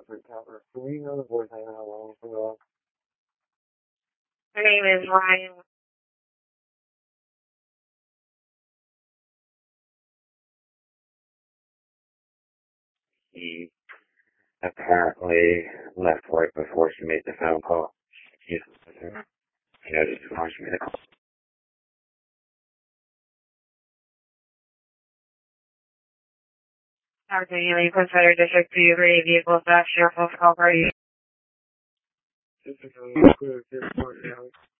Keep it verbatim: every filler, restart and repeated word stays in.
Fruit Tower. Do we know the boy's name how long for the Her name is Ryan. He apparently left right before she made the phone call. He you know, just before she made the call. After you may consider district to agree vehicle theft, sheriff of property. This is a